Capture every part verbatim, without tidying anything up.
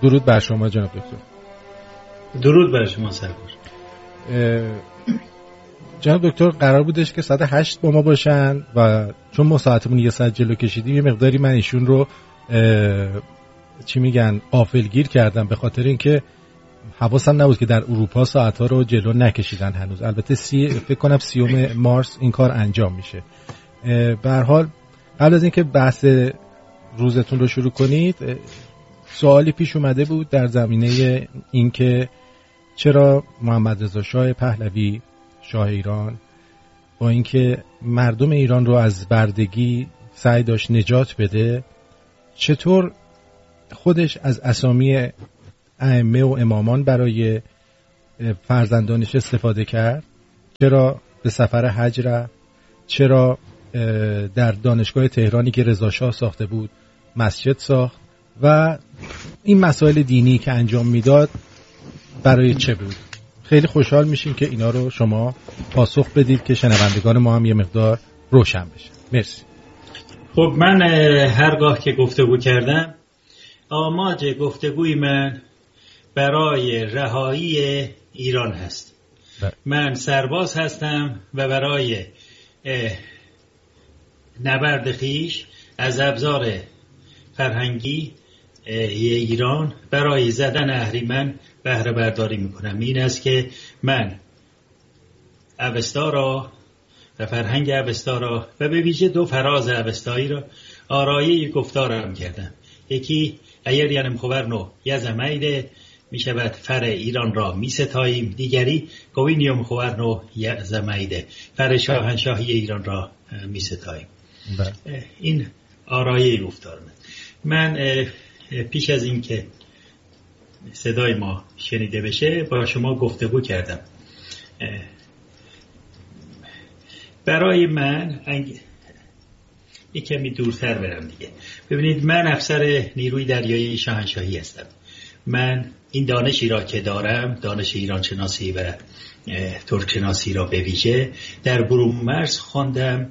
درود بر شما جناب دکتر. درود بر شما سرکار. جناب دکتر قرار بودش که ساعت هشت با ما باشن و چون ما ساعتمون یه ساعت جلو کشیدیم یه مقداری من ایشون رو چی میگن غافلگیر کردم، به خاطر اینکه حواسم نبود که در اروپا ساعت‌ها رو جلو نکشیدن هنوز. البته سی فکر کنم سیوم مارس این کار انجام میشه. به هر حال قبل از اینکه بحث روزتون رو شروع کنید سوالی پیش اومده بود در زمینه اینکه چرا محمد رضا شاه پهلوی شاه ایران با اینکه مردم ایران رو از بردگی سعی داشت نجات بده، چطور خودش از اسامی ائمه و امامان برای فرزندانش استفاده کرد، چرا به سفر حج رفت، چرا در دانشگاه تهرانی که رضا شاه ساخته بود مسجد ساخت و این مسائل دینی که انجام میداد برای چه بود. خیلی خوشحال میشیم که اینا رو شما پاسخ بدید که شنوندگان ما هم یه مقدار روشن بشه. مرسی. خب من هرگاه که گفتگو کردم آماج گفتگوی من برای رهایی ایران هست. ده. من سرباز هستم و برای نبرد خویش از ابزار فرهنگی ایران برای زدن اهریمن بهره برداری میکنم. این است که من اوستا را و فرهنگ اوستا را و به ویژه دو فراز اوستایی را آرایه گفتارم کردم. یکی اگر ینم خورنو یزمید می شود فر ایران را می ستاییم، دیگری گوینیم خورنو یزمید فر شاهنشاهی ایران را می ستاییم. این آرایه گفتارم. من پیش از این که صدای ما شنیده بشه با شما گفتگو کردم. برای من انگ... یک کمی دورتر برم دیگه. ببینید من افسر نیروی دریایی شاهنشاهی هستم. من این دانشی را که دارم، دانش ایران شناسی و ترک شناسی را به ویژه در برومرز خواندم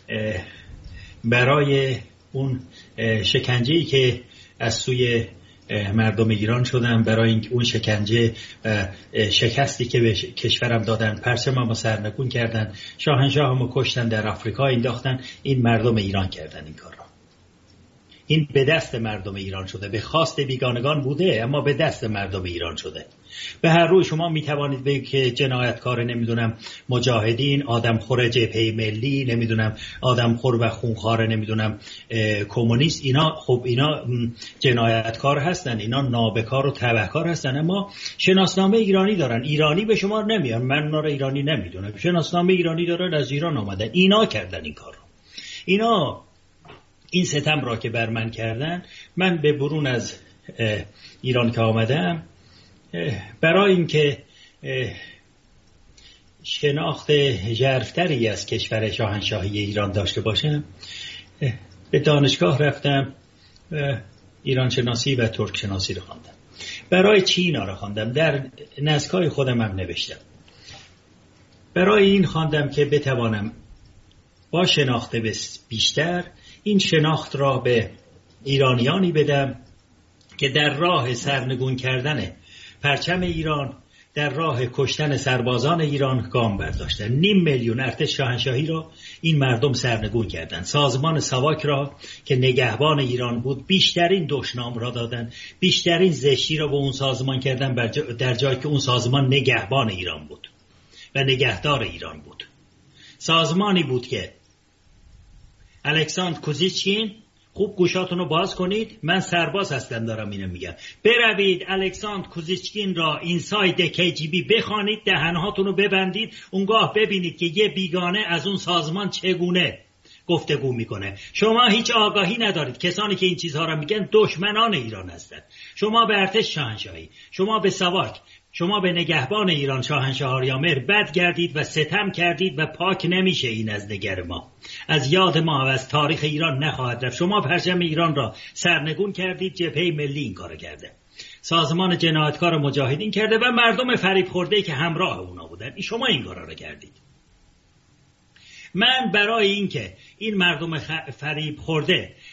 برای اون شکنجه‌ای که از سوی مردم ایران شدم، برای این اون شکنجه و شکستی که به کشورم دادن، پرچممو سرنگون کردن، شاهنشاهمو کشتن، در آفریقا انداختن. این مردم ایران کردن این کار را. این به دست مردم ایران شده، به خواست بیگانگان بوده اما به دست مردم ایران شده. به هر روی شما میتوانید بگید که جنایتکار نمیدونم مجاهدین، آدمخور جبهه ملی، نمیدونم آدمخور و خونخوار نمیدونم کمونیست، اینا خب اینا جنایتکار هستن، اینا نابکار و تبهکار هستن، اما شناسنامه ایرانی دارن. ایرانی به شما نمیان، من اونا رو ایرانی نمیدونم، شناسنامه ایرانی دارن، از ایران آمدن، اینا کردن این کار رو. اینا این ستم را که بر من کردن، من به برون از ایران که آمدم برای اینکه شناخت ژرف‌تری از کشور شاهنشاهی ایران داشته باشم به دانشگاه رفتم و ایران شناسی و ترک شناسی رو خواندم. برای چی اینا رو خواندم؟ در نسخه‌های خودم هم نوشتم. برای این خواندم که بتوانم با شناخت بیشتر این شناخت را به ایرانیانی بدم که در راه سرنگون کردن پرچم ایران، در راه کشتن سربازان ایران گام برداشتن. نیم میلیون ارتش شاهنشاهی را این مردم سرنگون کردند. سازمان ساواک را که نگهبان ایران بود بیشترین دشنام را دادن، بیشترین زشتی را به اون سازمان کردن در جایی که اون سازمان نگهبان ایران بود و نگهدار ایران بود. سازمانی بود که الکساندر کوزیچکین، خوب گوشاتون رو باز کنید، من سرباز هستم دارم اینو میگم، بروید الکساندر کوزیچکین را اینساید کی جی بی بخوانید، دهنهاتون رو ببندید، اونگاه ببینید که یه بیگانه از اون سازمان چگونه گفتگو میکنه. شما هیچ آگاهی ندارید. کسانی که این چیزها را میگن دشمنان ایران هستند. شما به ارتش شاهنشاهی، شما به ساواک، شما به نگهبان ایران شاهنشاه آریامهر بد گردید و ستم کردید و پاک نمیشه این از نگر ما، از یاد ما و از تاریخ ایران نخواهد رفت. شما پرچم ایران را سرنگون کردید، جبهه ملی این کارو کرده، سازمان جنایتکار مجاهدین کرده و مردم فریب خورده که همراه اونا بودن شما این کارا رو کردید. من برای اینکه این مردم فریب خورده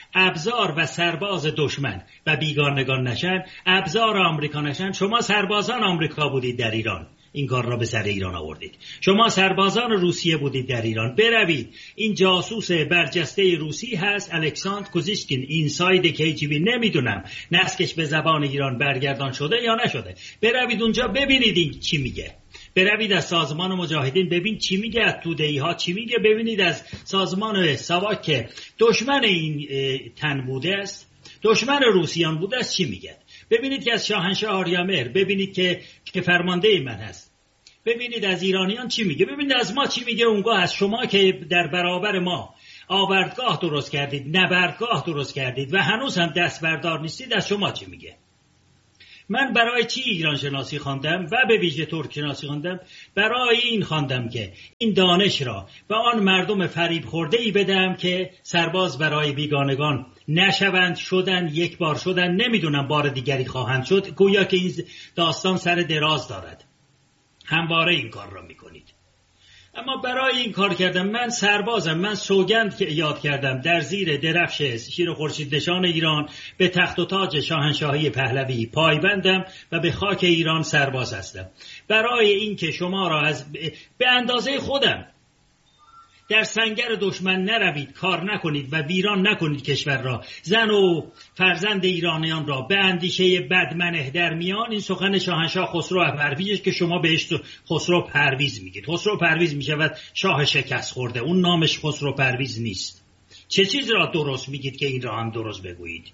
ابزار و سرباز دشمن و بیگانگان نشن، ابزار آمریکا نشن. شما سربازان آمریکا بودید در ایران، این کار را به سر ایران آوردید. شما سربازان روسیه بودید در ایران، بروید. این جاسوس برجسته روسی هست، الکساندر کوزیشکین، اینساید کی جی بی، نمیدونم نسکش به زبان ایران برگردان شده یا نشده. بروید اونجا ببینید این چی میگه. بروید از سازمان مجاهدین ببین چی میگه، از توده‌ای ها چی میگه. ببینید از سازمان ساواک که دشمن این تن بوده است، دشمن روسیان بوده است، چی میگه. ببینید که از شاهنشاه آریامهر، ببینید که که فرمانده من هست، ببینید از ایرانیان چی میگه، ببینید از ما چی میگه. اونگاه از شما که در برابر ما آوردگاه درست کردید، نبردگاه درست کردید و هنوز هم دست بردار نیستید، از شما چی میگه. من برای چی ایران شناسی خواندم و به ویژه ترک شناسی خواندم؟ برای این خواندم که این دانش را به آن مردم فریب خورده ای بدم که سرباز برای بیگانگان نشوند، شدن، یک بار شدن، نمیدونم بار دیگری خواهند شد. گویا که این داستان سر دراز دارد، همواره این کار را میکنید. اما برای این کار کردم، من سربازم، من سوگند که یاد کردم در زیر درفش شیر خورشید نشان ایران به تخت و تاج شاهنشاهی پهلوی پایبندم و به خاک ایران سرباز هستم. برای این که شما را از به اندازه خودم در سنگر دشمن نروید، کار نکنید و ویران نکنید کشور را، زن و فرزند ایرانیان را به اندیشه بد منه در میان. این سخن شاهنشاه خسرو پرویز که شما بهش خسرو پرویز میگید. خسرو پرویز میشود شاه شکست خورده، اون نامش خسرو پرویز نیست. چه چیز را درست میگید که این را هم درست بگویید؟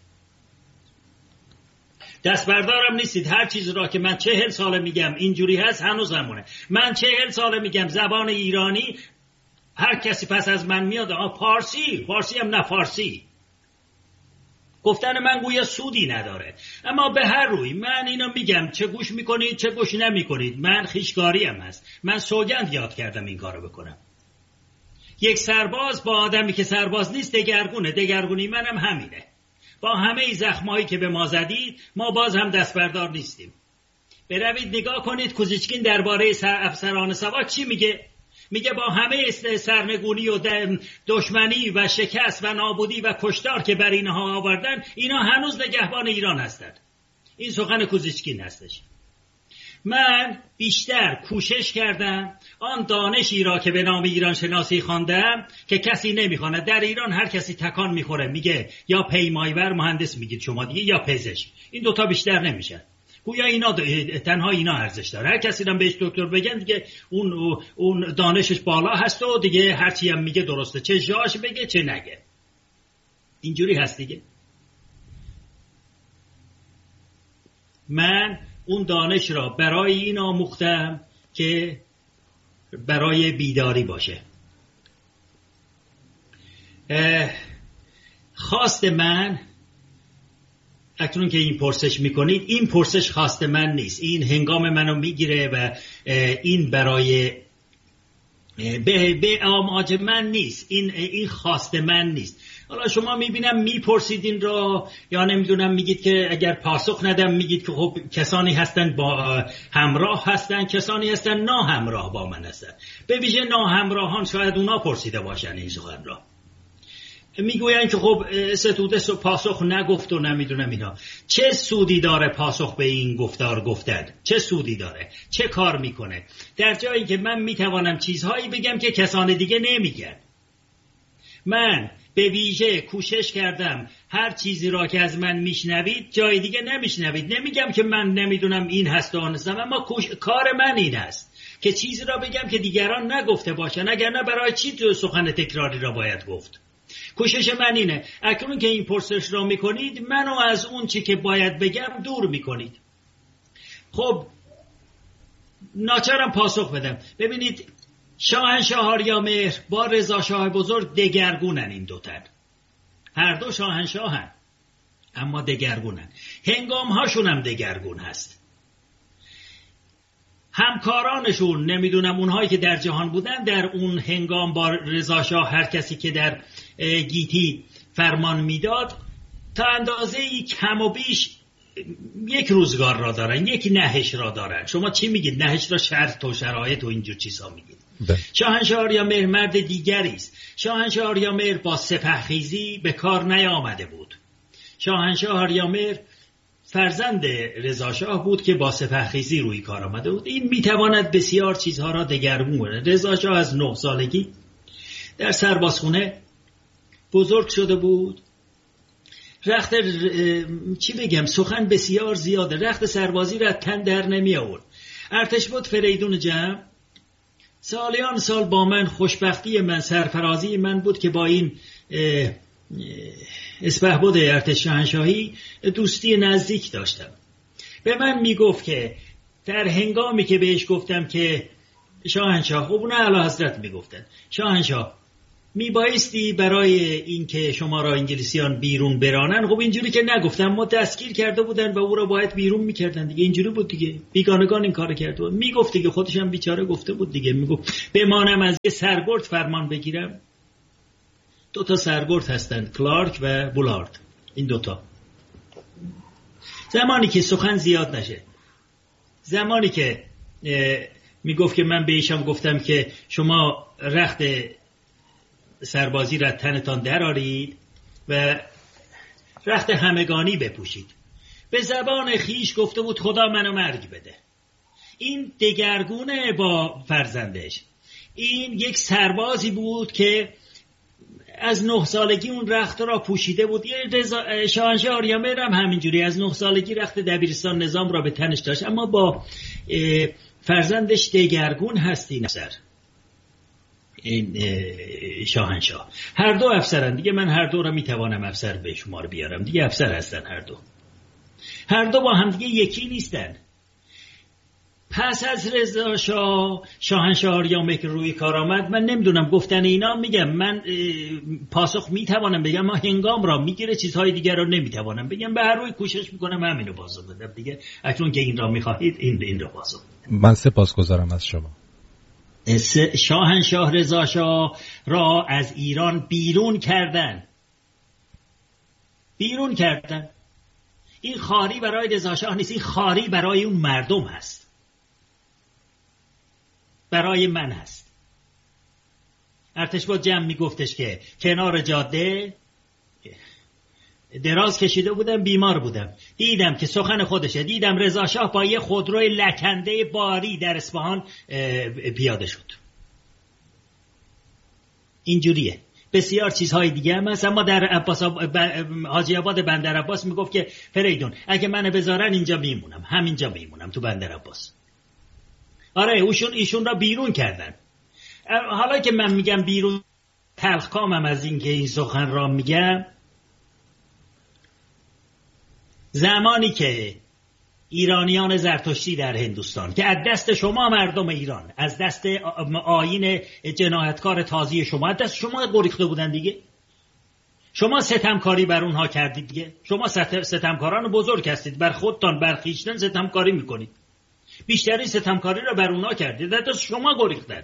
دست بردارم نیستید. هر چیز را که من چهل ساله میگم اینجوری هست، هنوز همونه. من چهل ساله میگم زبان ایرانی، هر کسی پس از من میاد آه پارسی، پارسی هم نه فارسی. گفتن من گویا سودی نداره. اما به هر روی من اینو میگم، چه گوش میکنید چه گوش نمیکنید، من خیشکاری هم هست. من سوگند یاد کردم این کارو بکنم. یک سرباز با آدمی که سرباز نیست دگرگونه. دگرگونی منم همینه. با همه زخمایی که به ما زدید ما باز هم دست بردار نیستیم. بروید نگاه کنید کوزیچکین درباره افسران ساواک چی میگه. میگه با همه سرنگونی و دشمنی و شکست و نابودی و کشتار که بر اینها آوردن، اینا هنوز نگهبان ایران هستند. این سخن کوزیچکین هستش. من بیشتر کوشش کردم آن دانشی را که به نام ایران شناسی خواندم که کسی نمیخواند. در ایران هر کسی تکان میخوره، میگه یا پیمایور مهندس میگید شما دیگه، یا پزشک. این دوتا بیشتر نمیشن. گویا اینا تنها اینا ارزش داره. هر کسی هم بهش دکتر بگن دیگه اون اون دانشش بالا هست و دیگه هر چی هم میگه درسته، چه جاش بگه چه نگه. اینجوری هست دیگه. من اون دانش را برای این آموختم که برای بیداری باشه. خواست من، اکنون که این پرسش میکنید، این پرسش خواست من نیست. این هنگام منو میگیره و این برای به, به آماج من نیست. این این خواست من نیست. حالا شما میبینم میپرسید این رو، یا نمیدونم میگید که اگر پاسخ ندم میگید که خب کسانی هستن با همراه هستن، کسانی هستن نا همراه با من هستن. به ویژه نا همراهان شاید اونا پرسیده باشن این سخن را. میگوین که خب ستوده پاسخ نگفت و نمیدونم اینا. چه سودی داره پاسخ به این گفتار گفتن؟ چه سودی داره؟ چه کار میکنه؟ در جایی که من میتوانم چیزهایی بگم که کسان دیگه نمیگن. من به ویژه کوشش کردم هر چیزی را که از من میشنوید جای دیگه نمیشنوید. نمیگم که من نمیدونم این هست و آن هستم، اما کوش... کار من این است که چیزی را بگم که دیگران نگفته باشن. اگر نه برای چی تو سخن تکراری را باید گفت؟ کوشش من اینه. اکنون که این پرسش را میکنید، منو از اون چی که باید بگم دور میکنید. خب ناچارم پاسخ بدم. ببینید شاهنشاه آریامهر با رضا شاه بزرگ دگرگونن. این دو تن هر دو شاهنشاهن اما دگرگونن. هنگام هاشون هم دگرگون هست. همکارانشون، نمیدونم اونهایی که در جهان بودن در اون هنگام با رضا شاه، هر کسی که در گیتی فرمان میداد، تا اندازه ای کم و بیش یک روزگار را دارن، یک نهش را دارن. شما چی میگید؟ نهش را شرط و شرایط و اینجور چیزا میگید. شاهنشاه آریامهر مرد دیگری است. شاهنشاه آریامهر با سپهخیزی به کار نیامده بود. شاهنشاه آریامهر فرزند رضا شاه بود که با سپهخیزی روی کار آمده بود. این میتواند بسیار چیزها را دگرگون کند. رضا شاه از نه سالگی در سربازخانه بزرگ شده بود. رخت چی بگم، سخن بسیار زیاده. رخت سربازی را تن در نمی آورد. ارتشبد فریدون جمع سالیان سال با من، خوشبختی من، سرفرازی من بود که با این اسپهبد ارتش شاهنشاهی دوستی نزدیک داشتم. به من میگفت که در هنگامی که بهش گفتم که شاهنشاه، خب اون اعلی حضرت میگفتن شاهنشاه میبایستی برای این که شما را انگلیسیان بیرون برانن، خب اینجوری که نگفتم، ما دستگیر کرده بودن و او را باید بیرون میکردن دیگه. اینجوری بود دیگه، بیگانگان این کار کرده بود. میگفت دیگه، خودش هم بیچاره گفته بود دیگه. میگفت بمانم از یه سرگرد فرمان بگیرم. دو تا سرگرد هستن، کلارک و بولارد. این دوتا زمانی که سخن زیاد نشه، زمانی که میگفت که من به ایشان گفتم که شما رخت سربازی را تنتان درارید و رخت همگانی بپوشید، به زبان خیش گفته بود خدا منو مرگ بده. این دگرگونه با فرزندش. این یک سربازی بود که از نه سالگی اون رخت را پوشیده بود. شاهنشاه آریامهر هم همینجوری از نه سالگی رخت دبیرستان نظام را به تنش داشت، اما با فرزندش دگرگون هستی نظر. این شاهنشاه هر دو افسرن دیگه. من هر دو را میتوانم افسر به شمار بیارم دیگه. افسر هستن هر دو. هر دو با هم دیگه یکی نیستن. پس از رضا شاه شاهنشاه آریامهر که روی کار آمد، من نمیدونم گفتن اینا، میگم من پاسخ میتوانم بگم، ما هنگام را میگیره، چیزهای دیگر را نمیتوانم بگم. به هر روی کوشش میکنم همینو پاسخ بدم دیگه. اکنون که این را میخواهید این این را پاسخ بدم. من سپاسگزارم از شما. شاهنشاه رضا شاه را از ایران بیرون کردن. بیرون کردن. این خاری برای رضا شاه نیست، این خاری برای اون مردم هست، برای من هست. ارتشبد جمع میگفتش که کنار جاده دراز کشیده بودم، بیمار بودم، دیدم که سخن خودشه، دیدم رضا شاه با یه خودروی لکنده باری در اصفهان پیاده شد. اینجوریه. بسیار چیزهای دیگه هم هست. اما در عباس آب... حاجی آباد بندر عباس میگفت که فریدون اگه منو بذارن اینجا میمونم، همینجا میمونم تو بندر عباس. آره ایشون ایشون را بیرون کردن. حالا که من میگم بیرون، تلخکامم از این که این سخن را میگم، زمانی که ایرانیان زرتشتی در هندوستان که از دست شما مردم ایران، از دست آیین جنایتکار تازی شما، از دست شما گریخته بودن دیگه. شما ستمکاری بر اونها کردید دیگه. شما ستمکاران بزرگ هستید، بر خودتان، بر خویشتن ستمکاری میکنید. بیشتری ستمکاری را بر اونها کردید، از دست شما گریختن.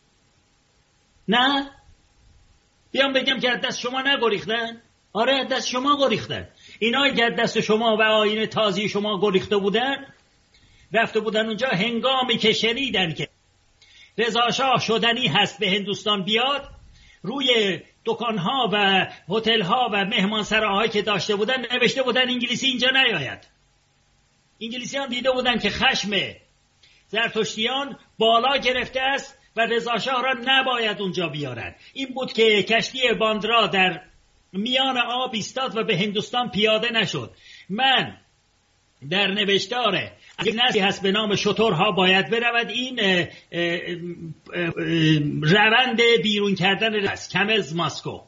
نه بیام بگم که از دست شما نگریختن. آره از دست شما گریختن. اینایی که از دست شما و آیین تازی شما گریخته بودن، رفته بودن اونجا هنگامی که شنیدن که رضا شاه شدنی هست به هندوستان بیاد، روی دکانها و هتل‌ها و مهمانسراهایی که داشته بودن نوشته بودن انگلیسی اینجا نیاید. انگلیسیان دیده بودن که خشم زرتشتیان بالا گرفته است و رضا شاه را نباید اونجا بیارن. این بود که کشتی باندرا در میان آب ایستاد و به هندوستان پیاده نشد. من در نوشتار یک نصی هست به نام شترها باید برود، این اه اه اه روند بیرون کردن رس کملز ماسکو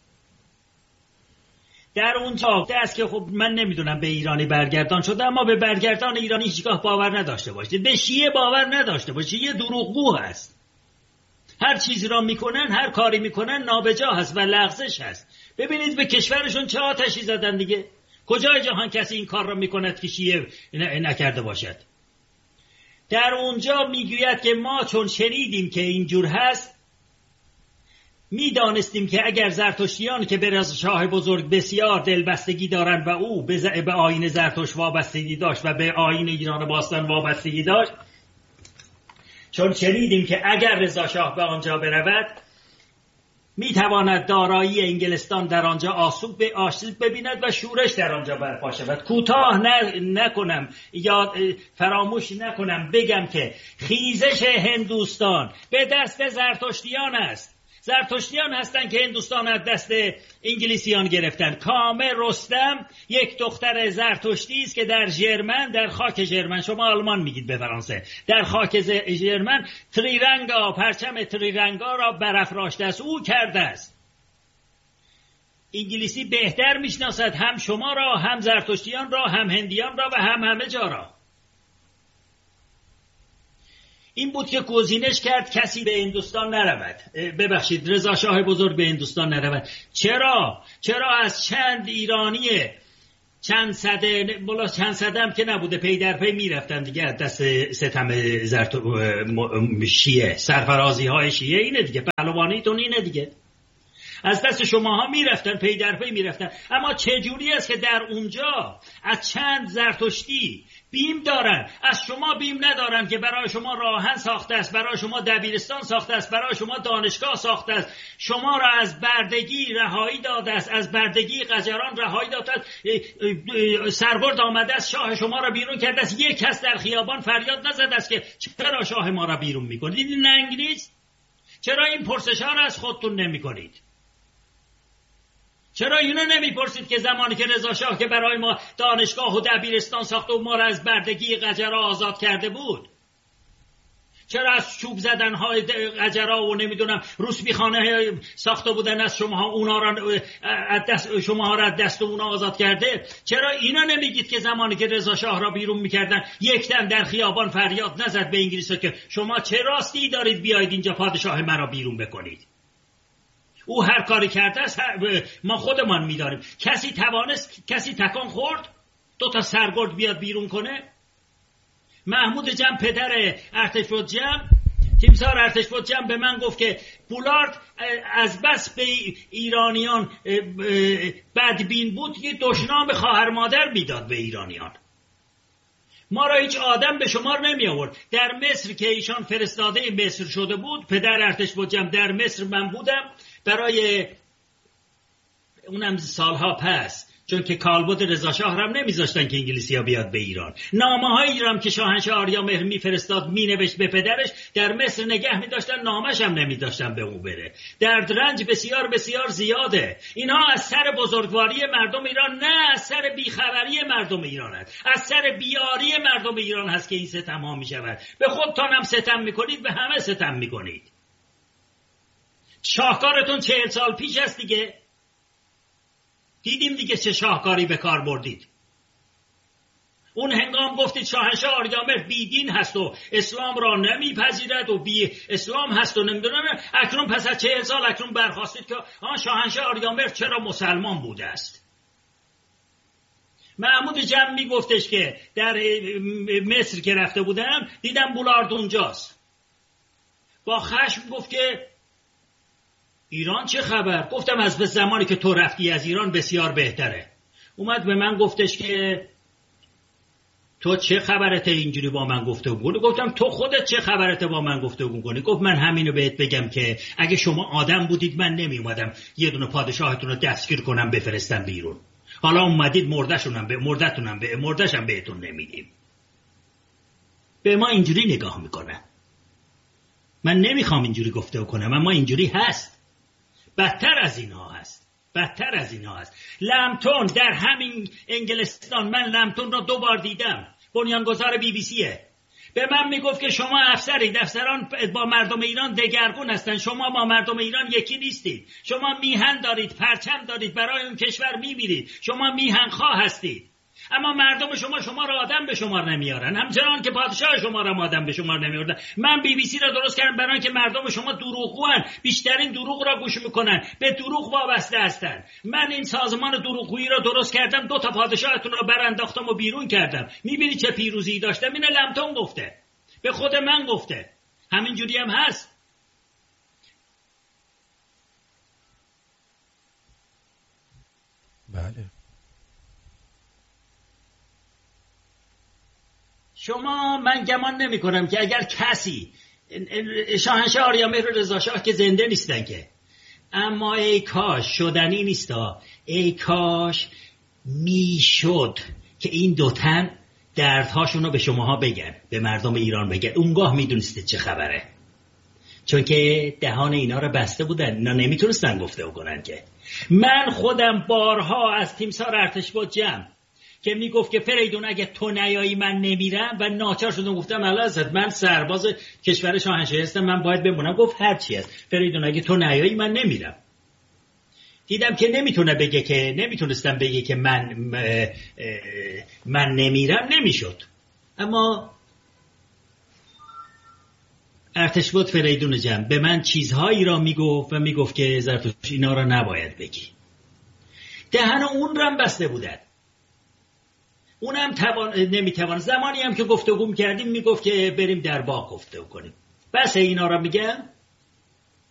در اونجا است که خب من نمیدونم به ایرانی برگردان شده، اما به برگردان ایرانی هیچگاه باور نداشته باشید. به شیعه باور نداشته باشید، یه دروغگو هست. هر چیزی را میکنن، هر کاری میکنن نابجا هست و لغزش هست. ببینید به کشورشون چه آتشی زدن دیگه. کجای جهان کسی این کار را میکند که شیعه نکرده باشد؟ در اونجا میگوید که ما چون شنیدیم که اینجور هست، میدانستیم که اگر زرتشتیان که به رضا شاه بزرگ بسیار دلبستگی دارند و او به, به آیین زرتشت وابستگی داشت و به آیین ایران باستان وابستگی داشت، چون شنیدیم که اگر رضا شاه به آنجا برود میتواند دارایی انگلستان در آنجا آسیب به آسیب ببیند و شورش در آنجا برپا شود. کوتاه نکنم یا فراموش نکنم بگم که خیزش هندوستان به دست زرتشتیان است. زرتشتیان هستند که هندوستان از دست انگلیسیان گرفتن. کامه رستم یک دختر زرتشتی است که در ژرمن، در خاک ژرمن، شما آلمان میگید به فرانسه، در خاک ژرمن تریرنگا، پرچم تریرنگا را برافراشته است، او کرده است. انگلیسی بهتر میشناسد هم شما را، هم زرتشتیان را، هم هندیان را و هم همه جا را. این بود که گزینش کرد کسی به هندوستان نرود. ببخشید، رضا شاه بزرگ به هندوستان نرود. چرا؟ چرا از چند ایرانی چند صده، بلا چند صده هم که نبوده، پی در پی میرفتن دیگه از دست ستم زرت شیعه، سرفرازی های شیعه اینه دیگه، پهلوانیتون اینه دیگه، از دست شماها میرفتن، پی در پی میرفتن. اما چه جوری است که در اونجا از چند زرتشتی بیم دارن، از شما بیم ندارن که برای شما راهن ساخته است، برای شما دبیرستان ساخته است، برای شما دانشگاه ساخته است، شما را از بردگی رهایی داده است، از بردگی قجران رهایی داده است، سرگرد آمده است شاه شما را بیرون کرده است. یک کس در خیابان فریاد نزده است که چرا شاه ما را بیرون میکنید؟ این ننگ نیست؟ چرا این پرسش ها را از خودتون نمی کنید؟ چرا اینو نمیپرسید که زمانی که رضا شاه که برای ما دانشگاه و دبیرستان ساخت و ما را از بردگی قجرها آزاد کرده بود، چرا از چوب زدن های قجرها و نمیدونم روسبی خانه ساخته بودن از شما اونا را از دست شما را از دست اونا آزاد کرده؟ چرا اینا نمیگید که زمانی که رضا شاه را بیرون میکردن یک دم در خیابان فریاد نزد به انگلیسا که شما چه راستی دارید بیایید اینجا پادشاه مرا بیرون بکنید؟ او هر کاری کرده است ما خودمان می‌داریم. کسی توانست، کسی تکان خورد دو تا سرگرد بیاد بیرون کنه؟ محمود جم پدر ارتشبد تیمسار ارتشبد جم به من گفت که بولارد از بس به ایرانیان بدبین بود که دشنام خواهر مادر میداد به ایرانیان. ما را هیچ آدم به شمار نمی آورد. در مصر که ایشان فرستاده مصر شده بود، پدر ارتشبد جم در مصر من بودم برای اونم سالها پس، چون که کالبد رضا شاه را نمیذاشتن که انگلیسی‌ها بیاد به ایران. نامه‌هایی را که شاهنشاه آریامهر میفرستاد مینوشت به پدرش در مصر نگه می‌داشتن، نامش هم نمی‌داشتن به اون بره. درد رنج بسیار بسیار زیاده. اینها از سر بزرگواری مردم ایران، نه از سر بیخبری مردم ایران است. از سر بیاری مردم ایران هست که این ستم ها می‌شود. به خودتان هم ستم می‌کنید، به همه ستم می‌کنید. شاهکارتون چهل سال پیش است دیگه. دیدیم دیگه چه شاهکاری به کار بردید. اون هنگام گفتید شاهنشاه آریامهر بیدین هست و اسلام را نمیپذیرد و بی اسلام هست و نمیدونم. اکنون پس از چهل سال اکنون برخواستید که آن شاهنشاه آریامهر چرا مسلمان بوده است. محمود جم میگفتش که در مصر که رفته بودم دیدم بولارد اونجاست. با خشم گفت که ایران چه خبر؟ گفتم از بس زمانی که تو رفتی از ایران بسیار بهتره. اومد به من گفتش که تو چه خبرته اینجوری با من گفتگو کنی؟ گفتم تو خودت چه خبرته با من گفتگو کنی؟ گفت من همینو بهت بگم که اگه شما آدم بودید من نمی اومدم یه دونه پادشاهتون رو دستگیر کنم بفرستم بیرون. حالا اومدید مردشونم به مردتونم به مردشم بهتون نمیدیم. به ما اینجوری نگاه میکنن. من نمیخوام اینجوری گفتگو کنم، اما اینجوری هست. بدتر از اینها هست. بدتر از اینها هست. لمتون در همین انگلستان، من لمتون را دو بار دیدم، بنیانگذار بی بی سیه. به من میگفت که شما افسرید، افسران با مردم ایران دگرگون هستند، شما با مردم ایران یکی نیستید. شما میهن دارید، پرچم دارید، برای اون کشور میمیرید، شما میهن خواه هستید. اما مردم شما شما را آدم به شمار نمیارن، همچنان که پادشاه شما را آدم به شمار نمیاردن. من بی بی سی را درست کردم برای اینکه مردم شما دروغگوان، بیشترین دروغ را گوش میکنن، به دروغ وابسته هستن. من این سازمان دروغگویی را درست کردم، دو تا پادشاهتون را برانداختم و بیرون کردم. میبینی چه پیروزی داشتم؟ این لمتون گفته، به خود من گفته. همین جوری هم هست. بله. شما، من گمان نمی کنم که اگر کسی شاهنشاه آریامهر و رضا شاه که زنده نیستن که، اما ای کاش شدنی نیستا، ای کاش میشد که این دو تن دردهاشون رو به شماها بگن، به مردم ایران بگن، اونگاه میدونستید چه خبره. چون که دهان اینا رو بسته بودن، اینا نمیتونستن گفته بکنن که. من خودم بارها از تیمسار ارتشبد جمع که میگفت که فریدون اگه تو نیایی من نمیرم، و ناچار شدم گفتم اعلیحضرت من سرباز کشور شاهنشاهی هستم، من باید بمونم. گفت هر چی هست فریدون اگه تو نیایی من نمیرم. دیدم که نمیتونه بگه که نمیتونستم بگه که من من نمیرم، نمیشد. اما ارتشبد فریدون جمع به من چیزهایی را میگفت و میگفت که زرتوش اینا را نباید بگی. دهن اون رم بسته بودن، اونم توان نمیتوان. زمانی هم که گفتگو کردیم میگفت که بریم در باغ گفتگو کنیم. بس اینا را میگم.